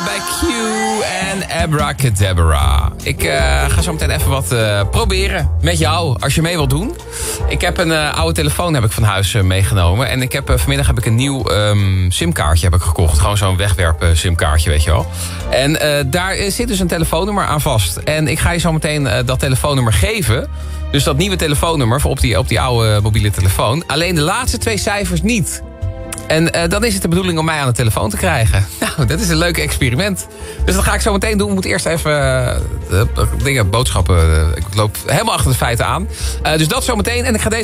bij Q en Abracadabra. Ik ga zo meteen even wat proberen met jou, als je mee wilt doen. Ik heb een oude telefoon van huis meegenomen. En vanmiddag heb ik een nieuw simkaartje gekocht. Gewoon zo'n wegwerp simkaartje, weet je wel. En daar zit dus een telefoonnummer aan vast. En ik ga je zo meteen dat telefoonnummer geven. Dus dat nieuwe telefoonnummer op die oude mobiele telefoon. Alleen de laatste 2 cijfers niet. En dan is het de bedoeling om mij aan de telefoon te krijgen. Nou, dat is een leuk experiment. Dus dat ga ik zo meteen doen. Ik moet eerst even boodschappen. Ik loop helemaal achter de feiten aan. Dus dat zo meteen. En ik ga deze